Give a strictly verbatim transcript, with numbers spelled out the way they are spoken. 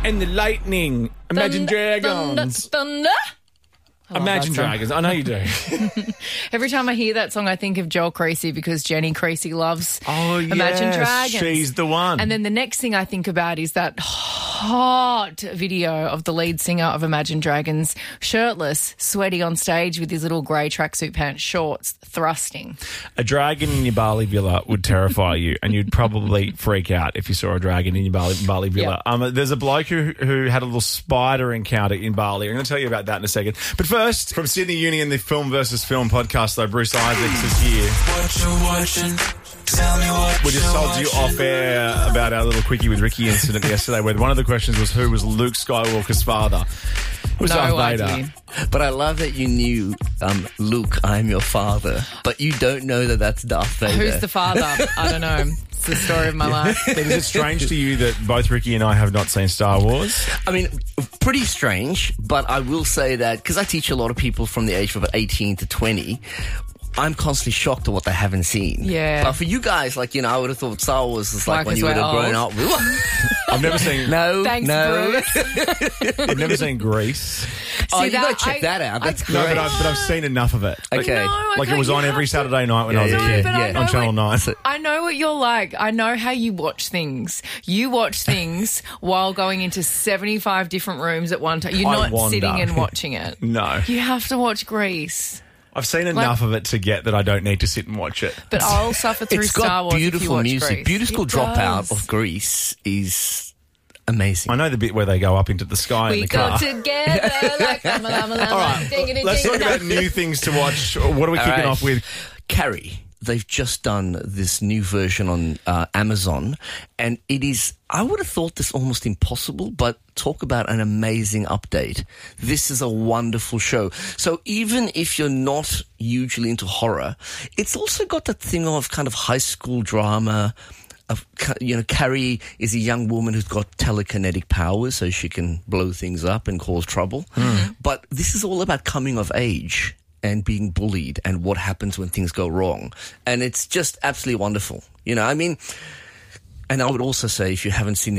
and the lightning. Imagine Thunder, Dragons. Thunder. thunder. I love Imagine that song. Dragons. I know you do. Every time I hear that song, I think of Joel Creasy because Jenny Creasy loves Oh, Imagine yes, Dragons. she's the one. And then the next thing I think about is that hot video of the lead singer of Imagine Dragons, shirtless, sweaty on stage with his little grey tracksuit pants, shorts, thrusting. A dragon in your Bali villa would terrify you, and you'd probably freak out if you saw a dragon in your Bali, Bali villa. Yeah. Um, there's a bloke who, who had a little spider encounter in Bali. I'm going to tell you about that in a second. But first, from Sydney Uni and the Film versus Film podcast, though, Bruce Isaacs is here. What you watching? Tell me what We just you told you watching. off air about our little quickie with Ricky incident yesterday, where one of the questions was who was Luke Skywalker's father. It was No Darth Vader. idea. But I love that you knew, um, Luke, I'm your father, but you don't know that that's Darth Vader. Who's the father? I don't know. It's the story of my life. Is it strange to you that both Ricky and I have not seen Star Wars? I mean, pretty strange, but I will say that, because I teach a lot of people from the age of about eighteen to twenty, I'm constantly shocked at what they haven't seen. Yeah. But for you guys, like, you know, I would have thought Star Wars was like Like when as you would we're have grown old. up. I've never seen. No, Thanks, no. Bruce. I've never seen Grease. Oh, See you that? got to check I- that out. I- That's No, great. but I've, but I've seen enough of it. Okay. No, I Like it can't- was you on have every to- Saturday night when I was Yeah, a yeah, kid but I yeah. know on Channel what- nine. I know what you're like. I know how you watch things. You watch things while going into seventy-five different rooms at one time. You're I not wander. sitting and watching it. No. You have to watch Grease. I've seen enough of it to get that I don't need to sit and watch it. But I'll suffer through It's Star got Wars if you beautiful watch music. Grease. Beautiful It dropout does. of Grease is amazing. I know the bit where they go up into the sky in We the go car. together like lama, lama, lama, All right, diggity, let's talk diggity. about new things to watch. What are we All kicking right. off with? Carrie. They've just done this new version on uh, Amazon, and it is, I would have thought this almost impossible, but talk about an amazing update. This is a wonderful show. So even if you're not hugely into horror, it's also got that thing of kind of high school drama. Of, you know, Carrie is a young woman who's got telekinetic powers, so she can blow things up and cause trouble. But this is all about coming of age and being bullied and what happens when things go wrong. And it's just absolutely wonderful. You know, I mean, and I would also say if you haven't seen